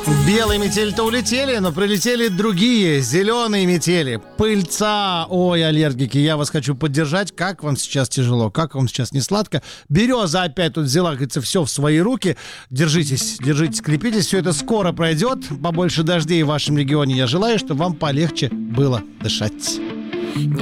Белые метели-то улетели, но прилетели другие, зеленые метели. Пыльца. Ой, аллергики, я вас хочу поддержать. Как вам сейчас тяжело, как вам сейчас не сладко. Береза опять тут взяла, говорится, все в свои руки. Держитесь, держитесь, крепитесь. Все это скоро пройдет. Побольше дождей в вашем регионе. Я желаю, чтобы вам полегче было дышать.